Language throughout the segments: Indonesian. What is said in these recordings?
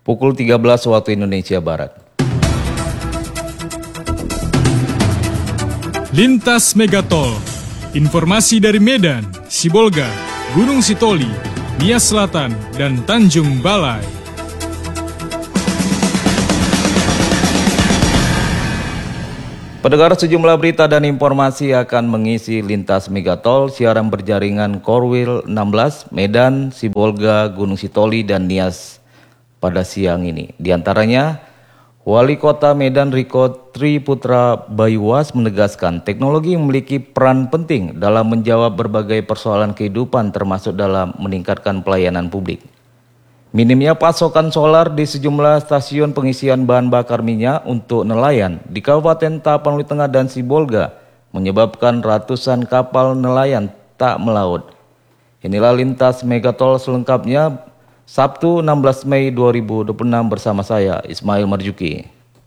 pukul 13 waktu Indonesia Barat. Lintas Megatol, informasi dari Medan, Sibolga, Gunung Sitoli, Nias Selatan, dan Tanjung Balai. Pendengar, sejumlah berita dan informasi akan mengisi Lintas Megatol, siaran berjaringan Korwil 16, Medan, Sibolga, Gunung Sitoli, dan Nias pada siang ini. Di antaranya, Wali Kota Medan Riko Triputra Bayuwas menegaskan teknologi memiliki peran penting dalam menjawab berbagai persoalan kehidupan termasuk dalam meningkatkan pelayanan publik. Minimnya pasokan solar di sejumlah stasiun pengisian bahan bakar minyak untuk nelayan di Kabupaten Tapanuli Tengah dan Sibolga menyebabkan ratusan kapal nelayan tak melaut. Inilah Lintas Megatol selengkapnya Sabtu 16 Mei 2026 bersama saya Ismail Marjuki.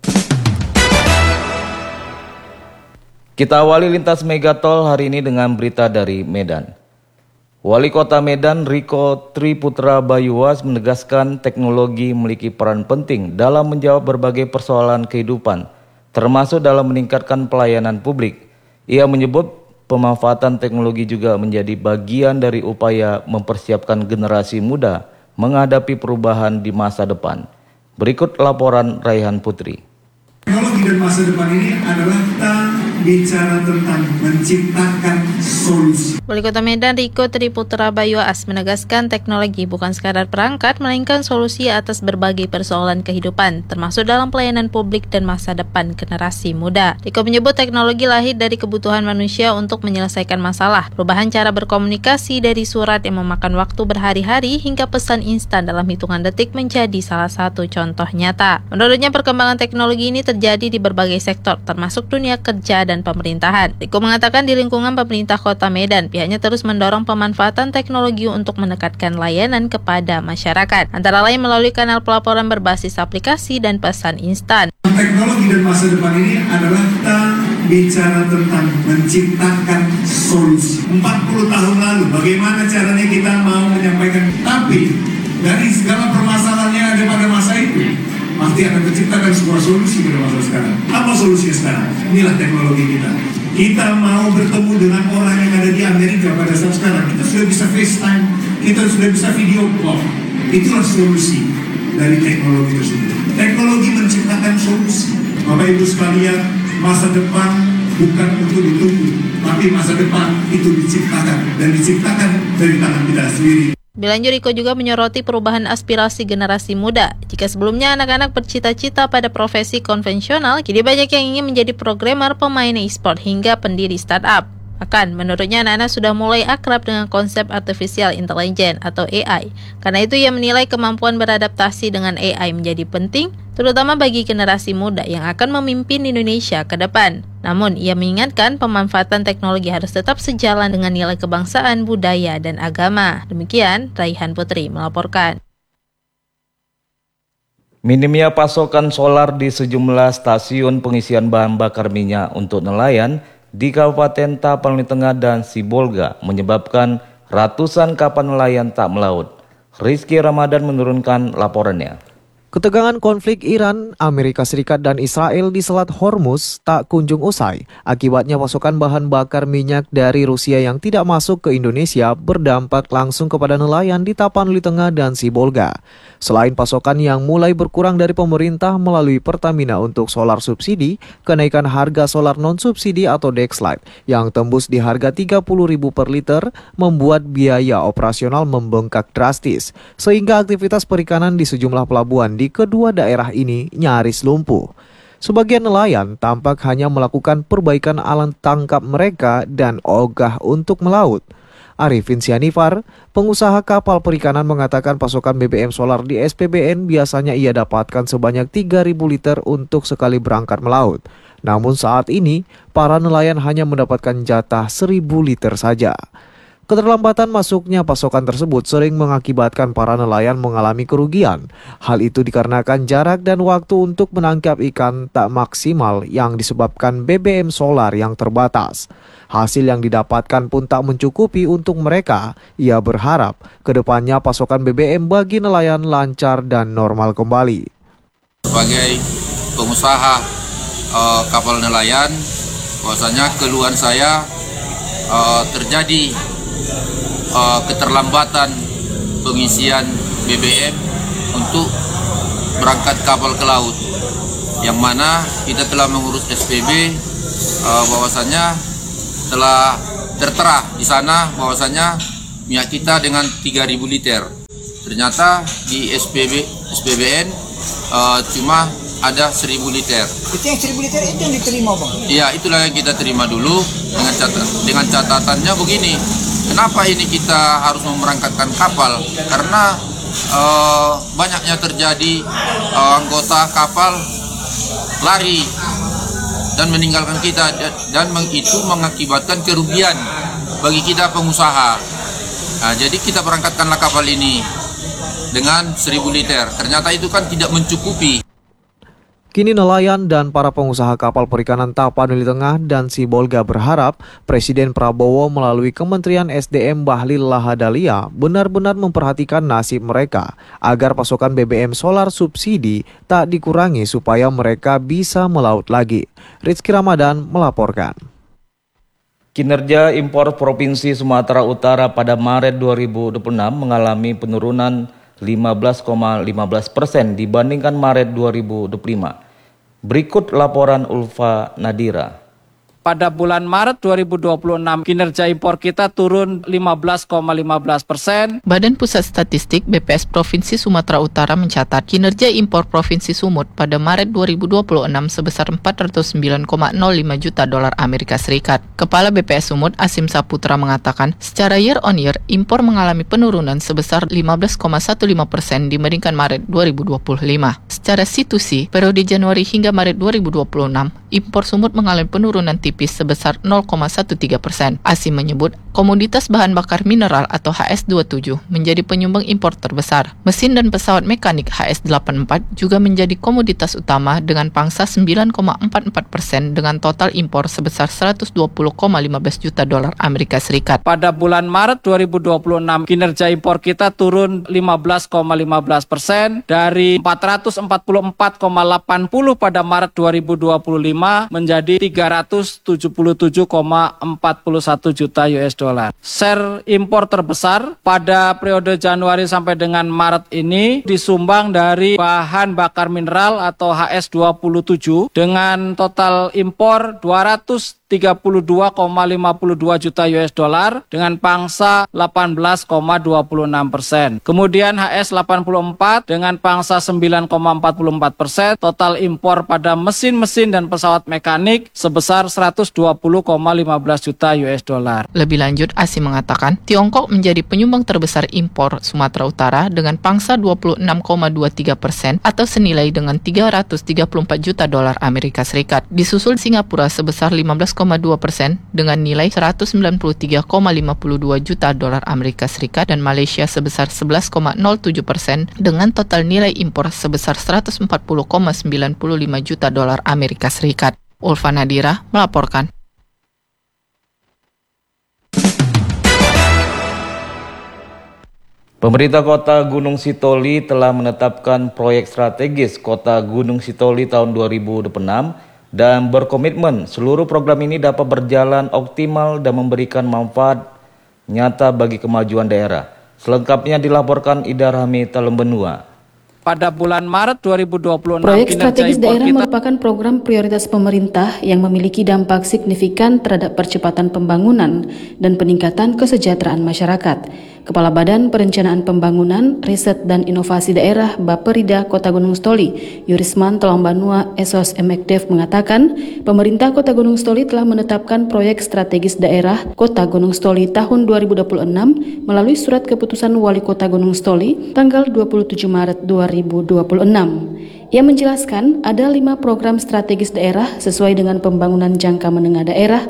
Kita awali Lintas Megatol hari ini dengan berita dari Medan. Wali Kota Medan Riko Triputra Bayuwas menegaskan teknologi memiliki peran penting dalam menjawab berbagai persoalan kehidupan, termasuk dalam meningkatkan pelayanan publik. Ia menyebut pemanfaatan teknologi juga menjadi bagian dari upaya mempersiapkan generasi muda menghadapi perubahan di masa depan. Berikut laporan Raihan Putri. Teknologi dan masa depan ini adalah kita bicara tentang menciptakan solusi. Wali Kota Medan Riko Triputra Bayuwas menegaskan teknologi bukan sekadar perangkat, melainkan solusi atas berbagai persoalan kehidupan, termasuk dalam pelayanan publik dan masa depan generasi muda. Riko menyebut teknologi lahir dari kebutuhan manusia untuk menyelesaikan masalah, perubahan cara berkomunikasi dari surat yang memakan waktu berhari-hari hingga pesan instan dalam hitungan detik menjadi salah satu contoh nyata. Menurutnya perkembangan teknologi ini terjadi di berbagai sektor, termasuk dunia kerja dan pemerintahan. Riko mengatakan di lingkungan pemerintah Kota Medan, pihaknya terus mendorong pemanfaatan teknologi untuk mendekatkan layanan kepada masyarakat, antara lain melalui kanal pelaporan berbasis aplikasi dan pesan instan. Teknologi dan masa depan ini adalah kita bicara tentang menciptakan solusi. 40 tahun lalu bagaimana caranya kita mau menyampaikan, tapi dari segala permasalahan yang ada pada masa itu pasti akan menciptakan sebuah solusi pada masa sekarang. Apa solusinya sekarang? Inilah teknologi kita. Kita mau bertemu dengan orang yang ada di Amerika pada saat sekarang. Kita sudah bisa FaceTime, kita sudah bisa video call. Itulah solusi dari teknologi tersebut. Teknologi menciptakan solusi. Bapak Ibu sekalian, masa depan bukan untuk ditunggu, tapi masa depan itu diciptakan dan diciptakan dari tangan kita sendiri. Lanjut, Riko juga menyoroti perubahan aspirasi generasi muda. Jika sebelumnya anak-anak bercita-cita pada profesi konvensional, kini banyak yang ingin menjadi programmer, pemain e-sport, hingga pendiri startup. Bahkan, menurutnya anak-anak sudah mulai akrab dengan konsep artificial intelligence atau AI. Karena itu ia menilai kemampuan beradaptasi dengan AI menjadi penting, terutama bagi generasi muda yang akan memimpin Indonesia ke depan. Namun, ia mengingatkan pemanfaatan teknologi harus tetap sejalan dengan nilai kebangsaan, budaya, dan agama. Demikian, Raihan Putri melaporkan. Minimnya pasokan solar di sejumlah stasiun pengisian bahan bakar minyak untuk nelayan di Kabupaten Tapanuli Tengah dan Sibolga menyebabkan ratusan kapal nelayan tak melaut. Rizky Ramadan menurunkan laporannya. Ketegangan konflik Iran, Amerika Serikat, dan Israel di Selat Hormuz tak kunjung usai. Akibatnya pasokan bahan bakar minyak dari Rusia yang tidak masuk ke Indonesia berdampak langsung kepada nelayan di Tapanuli Tengah dan Sibolga. Selain pasokan yang mulai berkurang dari pemerintah melalui Pertamina untuk solar subsidi, kenaikan harga solar non-subsidi atau Dexlight yang tembus di harga Rp30.000 per liter membuat biaya operasional membengkak drastis, sehingga aktivitas perikanan di sejumlah pelabuhan di kedua daerah ini nyaris lumpuh. Sebagian nelayan tampak hanya melakukan perbaikan alat tangkap mereka dan ogah untuk melaut. Arifin Sianifar, pengusaha kapal perikanan, mengatakan pasokan BBM solar di SPBN biasanya ia dapatkan sebanyak 3.000 liter untuk sekali berangkat melaut. Namun saat ini, para nelayan hanya mendapatkan jatah 1.000 liter saja. Keterlambatan masuknya pasokan tersebut sering mengakibatkan para nelayan mengalami kerugian. Hal itu dikarenakan jarak dan waktu untuk menangkap ikan tak maksimal yang disebabkan BBM solar yang terbatas. Hasil yang didapatkan pun tak mencukupi untuk mereka. Ia berharap kedepannya pasokan BBM bagi nelayan lancar dan normal kembali. Sebagai pengusaha kapal nelayan, bahwasanya keluhan saya terjadi keterlambatan pengisian BBM untuk berangkat kapal ke laut, yang mana kita telah mengurus SPB, bahwasanya telah tertera di sana bahwasanya minyak kita dengan 3.000 liter. Ternyata di SPBN cuma ada 1.000 liter. Itu yang 1.000 liter itu yang diterima, Bang? Iya, itulah yang kita terima dulu dengan catatannya begini. Kenapa ini kita harus memberangkatkan kapal? Karena banyaknya terjadi anggota kapal lari dan meninggalkan kita, dan itu mengakibatkan kerugian bagi kita pengusaha. Nah, jadi kita berangkatkanlah kapal ini dengan 1.000 liter. Ternyata itu kan tidak mencukupi. Kini nelayan dan para pengusaha kapal perikanan Tapanuli Tengah dan Sibolga berharap Presiden Prabowo melalui Kementerian SDM Bahlil Lahadalia benar-benar memperhatikan nasib mereka agar pasokan BBM solar subsidi tak dikurangi supaya mereka bisa melaut lagi. Rizky Ramadan melaporkan. Kinerja impor Provinsi Sumatera Utara pada Maret 2026 mengalami penurunan 15,15% dibandingkan Maret 2025. Berikut laporan Ulfa Nadira. Pada bulan Maret 2026, kinerja impor kita turun 15,15%. Badan Pusat Statistik BPS Provinsi Sumatera Utara mencatat kinerja impor Provinsi Sumut pada Maret 2026 sebesar 409,05 juta dolar Amerika Serikat. Kepala BPS Sumut Asim Saputra mengatakan, secara year on year, impor mengalami penurunan sebesar 15,15% dibandingkan Maret 2025. Secara situasi, periode Januari hingga Maret 2026, impor Sumut mengalami penurunan tipis sebesar 0,13%. Asim menyebut komoditas bahan bakar mineral atau HS27 menjadi penyumbang impor terbesar. Mesin dan pesawat mekanik HS84 juga menjadi komoditas utama dengan pangsa 9,44% dengan total impor sebesar 120,15 juta dolar Amerika Serikat. Pada bulan Maret 2026, kinerja impor kita turun 15,15% dari 444,80 pada Maret 2025 menjadi 377,41 juta US dollar. Share impor terbesar pada periode Januari sampai dengan Maret ini disumbang dari bahan bakar mineral atau HS27 dengan total impor 232,52 juta US dollar dengan pangsa 18,26%. Kemudian HS84 dengan pangsa 9,44%, total impor pada mesin-mesin dan pesawat mekanik sebesar 120,15 juta US dollar. Lebih lanjut, Asim mengatakan, Tiongkok menjadi penyumbang terbesar impor Sumatera Utara dengan pangsa 26,23% atau senilai dengan 334 juta dolar Amerika Serikat. Disusul Singapura sebesar 15,2% dengan nilai 193,52 juta dolar Amerika Serikat dan Malaysia sebesar 11,07% dengan total nilai impor sebesar 140,95 juta dolar Amerika Serikat. Ulfa Nadira melaporkan. Pemerintah Kota Gunung Sitoli telah menetapkan proyek strategis Kota Gunung Sitoli tahun 2026 dan berkomitmen seluruh program ini dapat berjalan optimal dan memberikan manfaat nyata bagi kemajuan daerah. Selengkapnya dilaporkan Ida Rahmi Talembenua. Pada bulan Maret 2026, proyek strategis daerah merupakan program prioritas pemerintah yang memiliki dampak signifikan terhadap percepatan pembangunan dan peningkatan kesejahteraan masyarakat. Kepala Badan Perencanaan Pembangunan, Riset dan Inovasi Daerah Bapperida Kota Gunung Sitoli, Yurisman Talembenua Esos Emekdev mengatakan, pemerintah Kota Gunung Sitoli telah menetapkan proyek strategis daerah Kota Gunung Sitoli tahun 2026 melalui surat keputusan Wali Kota Gunung Sitoli tanggal 27 Maret 2026. Ia menjelaskan ada 5 program strategis daerah sesuai dengan pembangunan jangka menengah daerah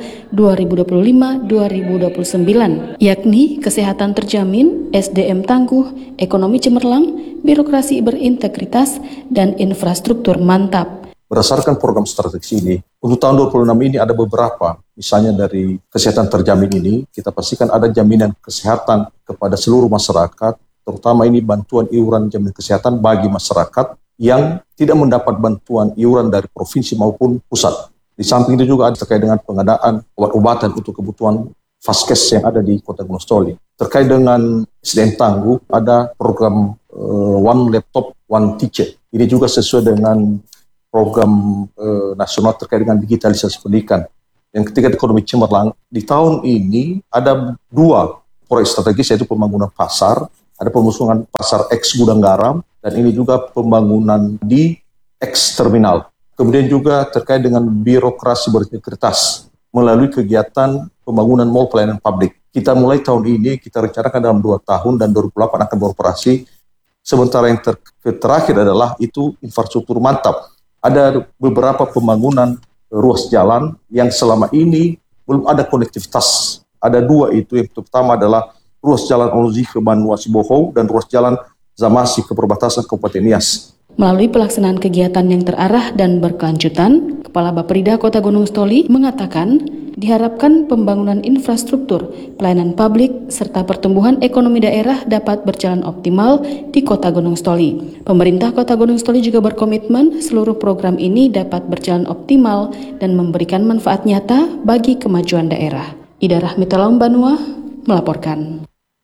2025-2029, yakni kesehatan terjamin, SDM tangguh, ekonomi cemerlang, birokrasi berintegritas, dan infrastruktur mantap. Berdasarkan program strategis ini, untuk tahun 2026 ini ada beberapa, misalnya dari kesehatan terjamin ini, kita pastikan ada jaminan kesehatan kepada seluruh masyarakat, terutama ini bantuan iuran jaminan kesehatan bagi masyarakat yang tidak mendapat bantuan iuran dari provinsi maupun pusat. Di samping itu juga ada terkait dengan pengadaan obat-obatan untuk kebutuhan Vaskes yang ada di Kota Gunung Sitoli. Terkait dengan SDM tangguh, ada program One Laptop, One Teacher. Ini juga sesuai dengan program nasional terkait dengan digitalisasi pendidikan. Yang ketiga, ekonomi cemerlang. Di tahun ini ada 2 proyek strategis, yaitu pembangunan pasar, ada pembangunan pasar X Gudang Garam, dan ini juga pembangunan di X Terminal. Kemudian juga terkait dengan birokrasi berintegritas melalui kegiatan pembangunan mall pelayanan publik. Kita mulai tahun ini, kita rencanakan dalam 2 tahun dan 2008 akan beroperasi. Sementara yang terakhir adalah itu infrastruktur mantap. Ada beberapa pembangunan ruas jalan yang selama ini belum ada konektivitas. Ada 2 itu, yang pertama adalah ruas jalan Olozi ke Banua Sibohou dan ruas jalan Zamasi ke perbatasan Kabupaten Nias. Melalui pelaksanaan kegiatan yang terarah dan berkelanjutan, Kepala Bapperida Kota Gunung Sitoli mengatakan diharapkan pembangunan infrastruktur, pelayanan publik, serta pertumbuhan ekonomi daerah dapat berjalan optimal di Kota Gunung Sitoli. Pemerintah Kota Gunung Sitoli juga berkomitmen seluruh program ini dapat berjalan optimal dan memberikan manfaat nyata bagi kemajuan daerah. Ida Rahmitalam Banua melaporkan.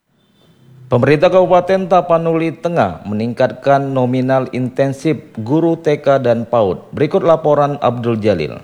Pemerintah Kabupaten Tapanuli Tengah meningkatkan nominal intensif guru TK dan PAUD. Berikut laporan Abdul Jalil.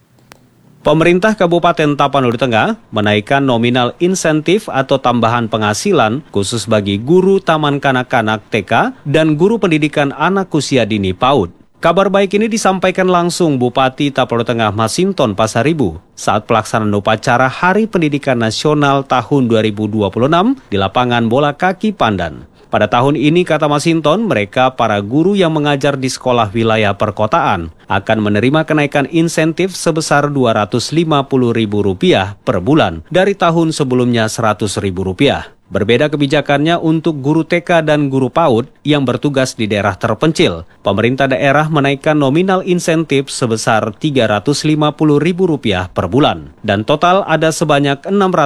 Pemerintah Kabupaten Tapanuli Tengah menaikkan nominal insentif atau tambahan penghasilan khusus bagi guru taman kanak-kanak TK dan guru pendidikan anak usia dini PAUD. Kabar baik ini disampaikan langsung Bupati Tapanuli Tengah Masinton Pasaribu saat pelaksanaan upacara Hari Pendidikan Nasional tahun 2026 di lapangan bola kaki Pandan. Pada tahun ini, kata Masinton, mereka para guru yang mengajar di sekolah wilayah perkotaan akan menerima kenaikan insentif sebesar Rp250.000 per bulan dari tahun sebelumnya Rp100.000. Berbeda kebijakannya untuk guru TK dan guru PAUD yang bertugas di daerah terpencil. Pemerintah daerah menaikkan nominal insentif sebesar Rp350.000 per bulan. Dan total ada sebanyak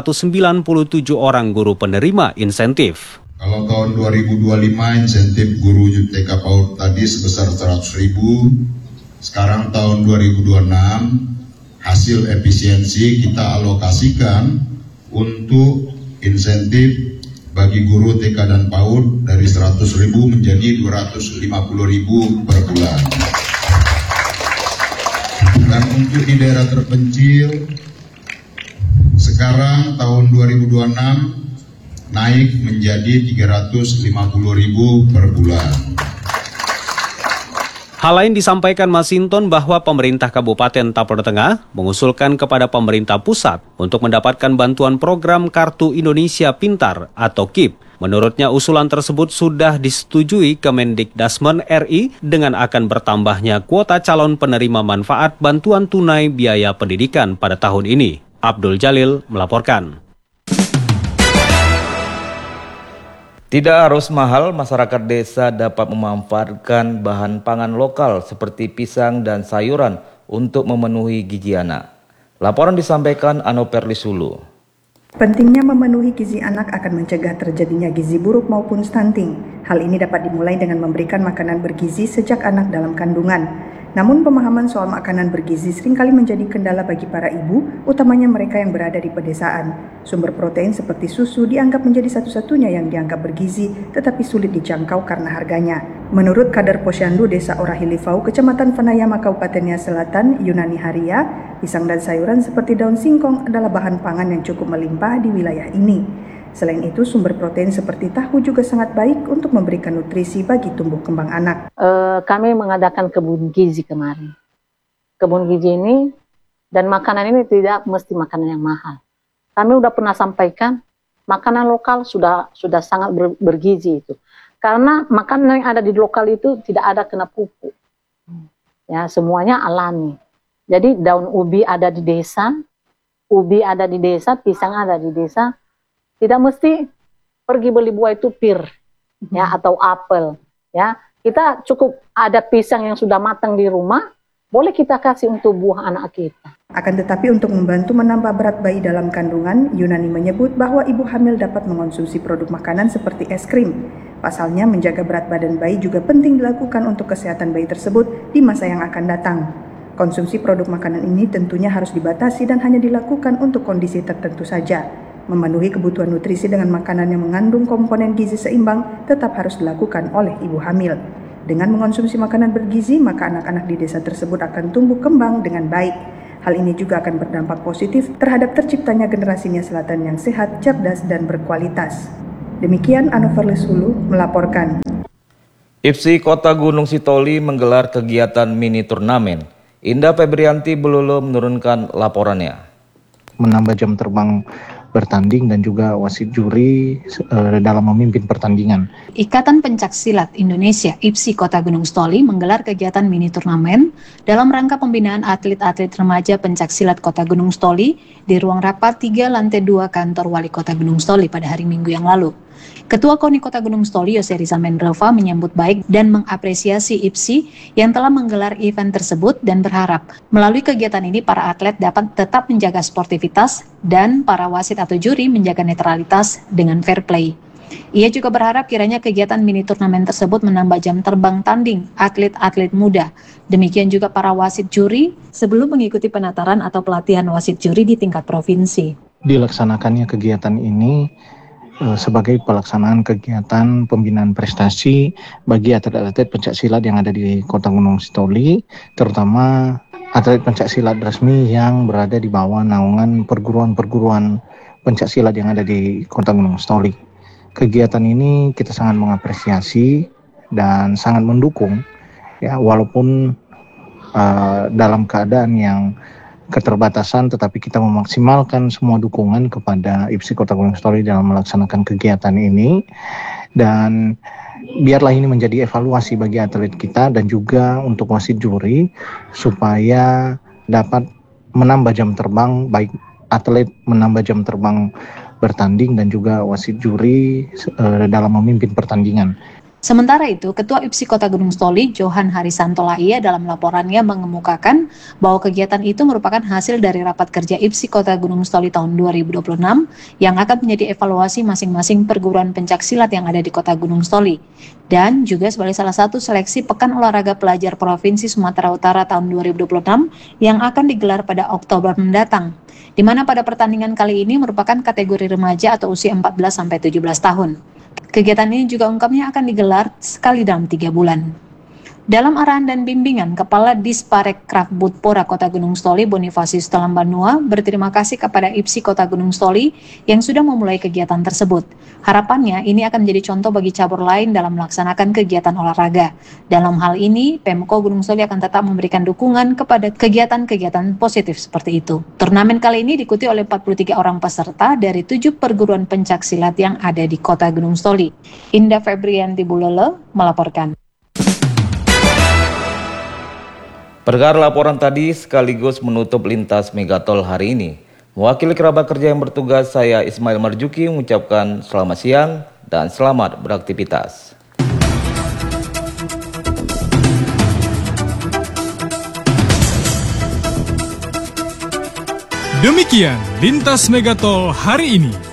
697 orang guru penerima insentif. Kalau tahun 2025 insentif guru TK PAUD tadi sebesar 100.000, sekarang tahun 2026 hasil efisiensi kita alokasikan untuk insentif bagi guru TK dan PAUD dari 100.000 menjadi 250.000 per bulan. Dan untuk di daerah terpencil, sekarang tahun 2026 naik menjadi 350.000 per bulan. Hal lain disampaikan Masinton bahwa pemerintah Kabupaten Tapanuli Tengah mengusulkan kepada pemerintah pusat untuk mendapatkan bantuan program Kartu Indonesia Pintar atau KIP. Menurutnya usulan tersebut sudah disetujui Kemendikdasmen RI dengan akan bertambahnya kuota calon penerima manfaat bantuan tunai biaya pendidikan pada tahun ini. Abdul Jalil melaporkan. Tidak harus mahal, masyarakat desa dapat memanfaatkan bahan pangan lokal seperti pisang dan sayuran untuk memenuhi gizi anak. Laporan disampaikan Ano Perlisulu. Pentingnya memenuhi gizi anak akan mencegah terjadinya gizi buruk maupun stunting. Hal ini dapat dimulai dengan memberikan makanan bergizi sejak anak dalam kandungan. Namun pemahaman soal makanan bergizi seringkali menjadi kendala bagi para ibu, utamanya mereka yang berada di pedesaan. Sumber protein seperti susu dianggap menjadi satu-satunya yang dianggap bergizi, tetapi sulit dijangkau karena harganya. Menurut Kader Posyandu Desa Orahilifau, Kecamatan Fanayama, Kabupaten Nias Selatan, Yunani Haria, pisang dan sayuran seperti daun singkong adalah bahan pangan yang cukup melimpah di wilayah ini. Selain itu, sumber protein seperti tahu juga sangat baik untuk memberikan nutrisi bagi tumbuh kembang anak. Kami mengadakan kebun gizi kemarin. Kebun gizi ini dan makanan ini tidak mesti makanan yang mahal. Kami udah pernah sampaikan makanan lokal sudah sangat bergizi itu. Karena makanan yang ada di lokal itu tidak ada kena pupuk. Ya, semuanya alami. Jadi daun ubi ada di desa, pisang ada di desa. Tidak mesti pergi beli buah itu pir, ya, atau apel. Ya, kita cukup ada pisang yang sudah matang di rumah, boleh kita kasih untuk buah anak kita. Akan tetapi untuk membantu menambah berat bayi dalam kandungan, Yunani menyebut bahwa ibu hamil dapat mengonsumsi produk makanan seperti es krim. Pasalnya, menjaga berat badan bayi juga penting dilakukan untuk kesehatan bayi tersebut di masa yang akan datang. Konsumsi produk makanan ini tentunya harus dibatasi dan hanya dilakukan untuk kondisi tertentu saja. Memenuhi kebutuhan nutrisi dengan makanan yang mengandung komponen gizi seimbang tetap harus dilakukan oleh ibu hamil. Dengan mengonsumsi makanan bergizi, maka anak-anak di desa tersebut akan tumbuh kembang dengan baik. Hal ini juga akan berdampak positif terhadap terciptanya generasi Nia Selatan yang sehat, cerdas, dan berkualitas. Demikian Anoverlis Hulu melaporkan. IPSI Kota Gunung Sitoli menggelar kegiatan mini turnamen. Indah Febrianti Belulu menurunkan laporannya. Menambah jam terbang bertanding dan juga wasit juri dalam memimpin pertandingan. Ikatan Pencaksilat Indonesia IPSI Kota Gunung Sitoli menggelar kegiatan mini turnamen dalam rangka pembinaan atlet-atlet remaja pencaksilat Kota Gunung Sitoli di ruang rapat 3 lantai 2 kantor Wali Kota Gunung Sitoli pada hari Minggu yang lalu. Ketua KONI Kota Gunung Sitoli Yose Riza Mendrova menyambut baik dan mengapresiasi IPSI yang telah menggelar event tersebut dan berharap melalui kegiatan ini para atlet dapat tetap menjaga sportivitas dan para wasit atau juri menjaga netralitas dengan fair play. Ia juga berharap kiranya kegiatan mini turnamen tersebut menambah jam terbang tanding atlet-atlet muda. Demikian juga para wasit juri sebelum mengikuti penataran atau pelatihan wasit juri di tingkat provinsi. Dilaksanakannya kegiatan ini sebagai pelaksanaan kegiatan pembinaan prestasi bagi atlet-atlet pencaksilat yang ada di Kota Gunung Sitoli, terutama atlet pencaksilat resmi yang berada di bawah naungan perguruan-perguruan pencaksilat yang ada di Kota Gunung Sitoli. Kegiatan ini kita sangat mengapresiasi dan sangat mendukung, ya, walaupun dalam keadaan yang keterbatasan, tetapi kita memaksimalkan semua dukungan kepada IPSI Kota Gunung Sitoli dalam melaksanakan kegiatan ini, dan biarlah ini menjadi evaluasi bagi atlet kita dan juga untuk wasit juri supaya dapat menambah jam terbang, baik atlet menambah jam terbang bertanding dan juga wasit juri dalam memimpin pertandingan. Sementara itu, Ketua IPSI Kota Gunung Sitoli, Johan Harisanto Laia dalam laporannya mengemukakan bahwa kegiatan itu merupakan hasil dari rapat kerja IPSI Kota Gunung Sitoli tahun 2026 yang akan menjadi evaluasi masing-masing perguruan pencaksilat yang ada di Kota Gunung Sitoli dan juga sebagai salah satu seleksi Pekan Olahraga Pelajar Provinsi Sumatera Utara tahun 2026 yang akan digelar pada Oktober mendatang, di mana pada pertandingan kali ini merupakan kategori remaja atau usia 14-17 tahun. Kegiatan ini juga ungkapnya akan digelar sekali dalam 3 bulan. Dalam arahan dan bimbingan, Kepala Disparekraf Butpora Kota Gunung Sitoli Bonifasius Talambanua berterima kasih kepada IPSI Kota Gunung Sitoli yang sudah memulai kegiatan tersebut. Harapannya ini akan menjadi contoh bagi cabur lain dalam melaksanakan kegiatan olahraga. Dalam hal ini, Pemko Gunung Sitoli akan tetap memberikan dukungan kepada kegiatan-kegiatan positif seperti itu. Turnamen kali ini diikuti oleh 43 orang peserta dari 7 perguruan pencaksilat yang ada di Kota Gunung Sitoli. Indah Febrianti Bulele melaporkan. Perkara laporan tadi sekaligus menutup lintas Megatol hari ini. Mewakili kerabat kerja yang bertugas, saya Ismail Marjuki mengucapkan selamat siang dan selamat beraktivitas. Demikian lintas Megatol hari ini.